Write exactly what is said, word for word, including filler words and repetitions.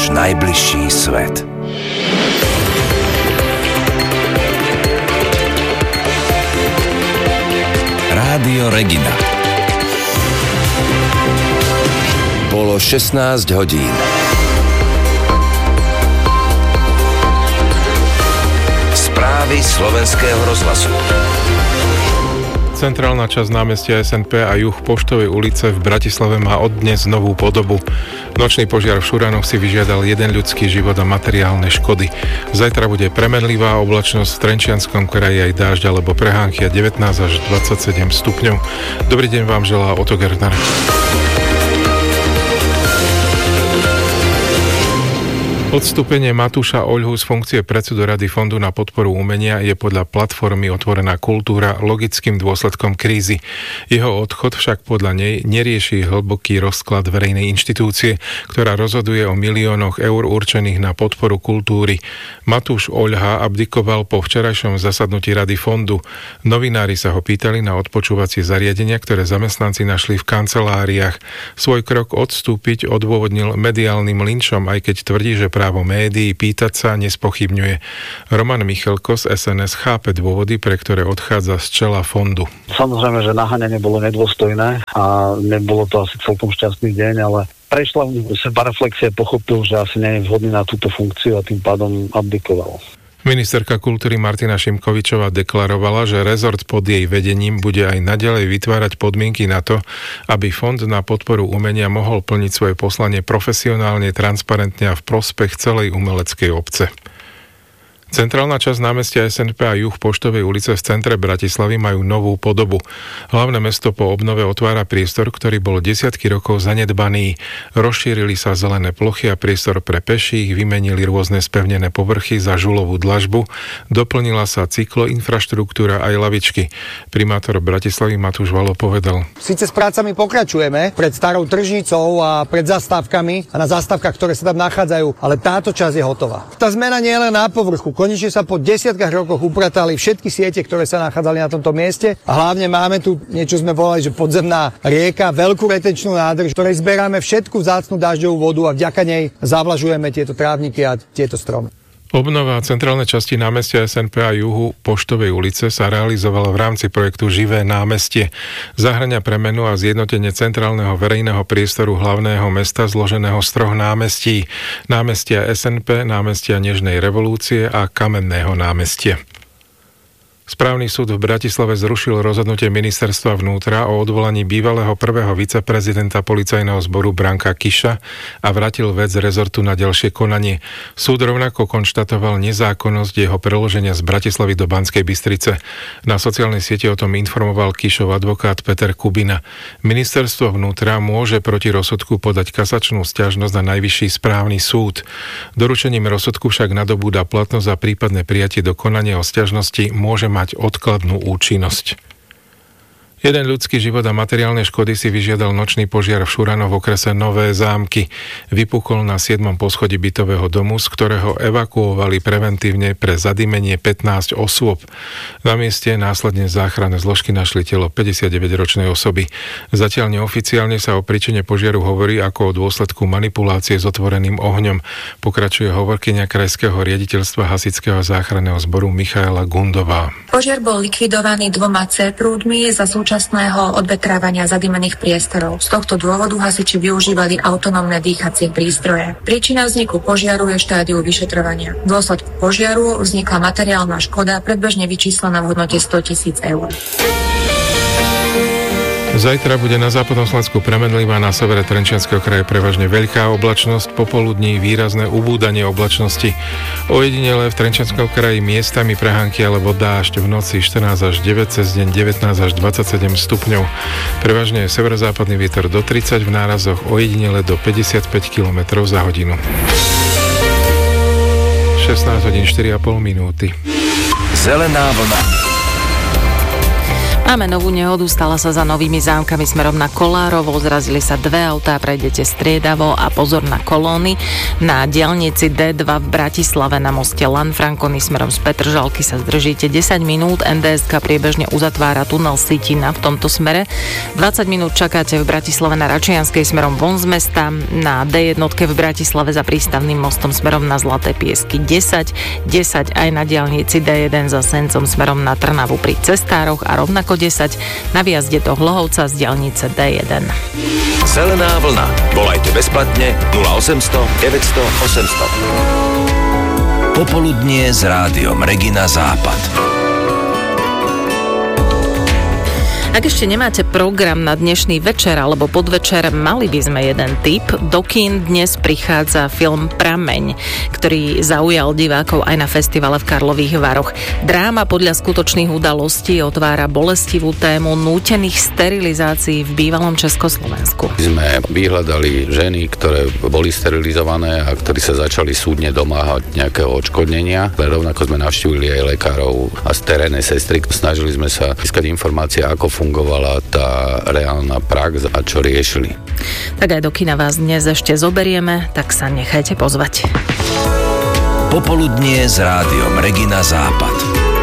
náš najbližší svet. Rádio Regina. Bolo šestnásť hodín. Správy slovenského rozhlasu. Centrálna časť námestia es en pé a juh Poštovej ulice v Bratislave má od dnes novú podobu. Nočný požiar v Šuranoch si vyžiadal jeden ľudský život a materiálne škody. Zajtra bude premenlivá oblačnosť, v Trenčianskom kraji aj dážď alebo prehánky a devätnásť až dvadsaťsedem stupňov. Dobrý deň vám želá Oto Gertner. Odstúpenie Matúša Oľhu z funkcie predsedu Rady Fondu na podporu umenia je podľa platformy Otvorená kultúra logickým dôsledkom krízy. Jeho odchod však podľa nej nerieši hlboký rozklad verejnej inštitúcie, ktorá rozhoduje o miliónoch eur určených na podporu kultúry. Matúš Oľha abdikoval po včerajšom zasadnutí Rady Fondu. Novinári sa ho pýtali na odpočúvacie zariadenia, ktoré zamestnanci našli v kanceláriách. Svoj krok odstúpiť odôvodnil mediálnym lynčom, aj keď tvrdí, že právo médií pýtať sa nespochybňuje. Roman Michalko z es en es chápe dôvody, pre ktoré odchádza z čela fondu. Samozrejme, že naháňanie bolo nedôstojné a nebolo to asi celkom šťastný deň, ale prešla v ňu sebareflexia, pochopil, že asi nie je vhodný na túto funkciu a tým pádom abdikoval. Ministerka kultúry Martina Šimkovičová deklarovala, že rezort pod jej vedením bude aj naďalej vytvárať podmienky na to, aby Fond na podporu umenia mohol plniť svoje poslanie profesionálne, transparentne a v prospech celej umeleckej obce. Centrálna časť námestia es en pé a juh Poštovej ulice v centre Bratislavy majú novú podobu. Hlavné mesto po obnove otvára priestor, ktorý bol desiatky rokov zanedbaný. Rozšírili sa zelené plochy a priestor pre peších, vymenili rôzne spevnené povrchy za žulovú dlažbu, doplnila sa cykloinfraštruktúra aj lavičky. Primátor Bratislavy Matúš Valo povedal: Síce s prácami pokračujeme pred starou tržnicou a pred zastávkami a na zastávkach, ktoré sa tam nachádzajú, ale táto časť je hotová. Tá zmena nie je len na povrchu. Konečne sa po desiatkách rokoch upratali všetky siete, ktoré sa nachádzali na tomto mieste a hlavne máme tu niečo, sme volali, že podzemná rieka, veľkú retenčnú nádrž, v ktorej zberáme všetku vzácnu dažďovú vodu a vďaka nej zavlažujeme tieto trávniky a tieto stromy. Obnova centrálnej časti námestia es en pé a juhu Poštovej ulice sa realizovala v rámci projektu Živé námestie. Zahŕňa premenu a zjednotenie centrálneho verejného priestoru hlavného mesta zloženého z troch námestí. Námestia es en pé, námestia Nežnej revolúcie a Kamenného námestia. Správny súd v Bratislave zrušil rozhodnutie ministerstva vnútra o odvolaní bývalého prvého viceprezidenta policajného zboru Branka Kiša a vrátil vec rezortu na ďalšie konanie. Súd rovnako konštatoval nezákonnosť jeho preloženia z Bratislavy do Banskej Bystrice. Na sociálnej sieti o tom informoval Kišov advokát Peter Kubina. Ministerstvo vnútra môže proti rozsudku podať kasačnú sťažnosť na Najvyšší správny súd. Doručením rozsudku však nadobúda platnosť a prípadné prijatie do konania o sťažnosti môže mať odkladnú účinnosť. Jeden ľudský život a materiálne škody si vyžiadal nočný požiar v Šuranoch v okrese Nové Zámky. Vypukol na siedmom poschodí bytového domu, z ktorého evakuovali preventívne pre zadymenie pätnásť osôb. Na mieste následne záchranné zložky našli telo päťdesiatdeväťročnej osoby. Zatiaľ neoficiálne sa o príčine požiaru hovorí ako o dôsledku manipulácie s otvoreným ohňom. Pokračuje hovorkyňa Krajského riaditeľstva hasičského záchranného zboru Michaela Gundová. Požiar bol likvidovaný dvoma C-prúdmi za súčasného odvetrávania zadymených priestorov. Z tohto dôvodu hasiči využívali autonómne dýchacie prístroje. Príčina vzniku požiaru je v štádiu vyšetrovania. V dôsledku požiaru vznikla materiálna škoda predbežne vyčíslená v hodnote sto tisíc eur. Zajtra bude na západnom Slovensku premenlivá, na severe Trenčianskeho kraja prevažne veľká oblačnosť, popoludní výrazné ubúdanie oblačnosti. Ojedinele v Trenčianskom kraji miestami prehánky alebo dážď, v noci štrnásť až deväť, cez deň devätnásť až dvadsaťsedem stupňov. Prevažne severozápadný vietor do tridsať, v nárazoch ojedinele do päťdesiatpäť kilometrov za hodinu. šestnásť hodín štyri a pol minúty. Zelená vlna. Máme novú nehodu, stala sa za Novými Zámkami smerom na Kolárovo, zrazili sa dve autá, prejdete striedavo a pozor na kolóny. Na diaľnici dé dva v Bratislave na moste Lanfranconi smerom z Petržalky sa zdržíte desať minút, en dé es ká priebežne uzatvára tunel Sitina v tomto smere. dvadsať minút čakáte v Bratislave na Račianskej smerom von z mesta, na dé jedna v Bratislave za prístavným mostom smerom na Zlaté Piesky desať, desať aj na diaľnici dé jeden za Sencom smerom na Trnavu pri Cestároch a rovnako desať na výjazde do Hlohovca z diaľnice dé jeden. Zelená vlna. Volajte bezplatne nula osemsto deväťsto osemsto. Popoludnie s rádiom Regina Západ. Ak ešte nemáte program na dnešný večer alebo podvečer, mali by sme jeden tip. Do kín dnes prichádza film Prameň, ktorý zaujal divákov aj na festivale v Karlových Varoch. Dráma podľa skutočných udalostí otvára bolestivú tému nútených sterilizácií v bývalom Československu. Sme vyhľadali ženy, ktoré boli sterilizované a ktorí sa začali súdne domáhať nejakého odškodnenia. Rovnako sme navštívili aj lekárov a terénne sestry. Snažili sme sa získať informácie, ako fungovali fungovala tá reálna prax a čo riešili. Tak aj do kina vás dnes ešte zoberieme, tak sa nechajte pozvať. Popoludnie s rádiom Regina Západ.